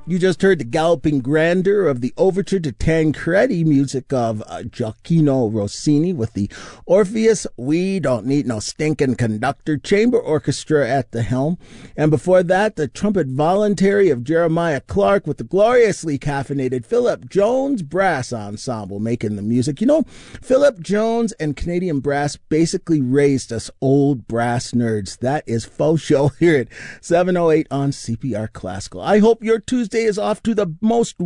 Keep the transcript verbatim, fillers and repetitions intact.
You just heard the galloping grandeur of the overture to Tancredi, music of uh, Gioacchino Rossini with the Orpheus We Don't Need No Stinking Conductor Chamber Orchestra at the helm. And before that, the trumpet voluntary of Jeremiah Clark with the gloriously caffeinated Philip Jones Brass Ensemble making the music. You know, Philip Jones and Canadian Brass basically raised us old brass nerds. That is faux show here at seven oh eight on C P R Classical. I hope your Tuesday is off to the most